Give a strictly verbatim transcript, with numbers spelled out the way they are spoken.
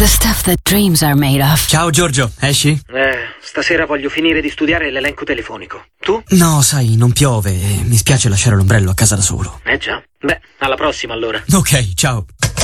The stuff that dreams are made of. Ciao Giorgio, esci? Eh, stasera voglio finire di studiare l'elenco telefonico. Tu? No, sai, non piove e mi spiace lasciare l'ombrello a casa da solo. Eh già. Beh, alla prossima allora. Ok, ciao.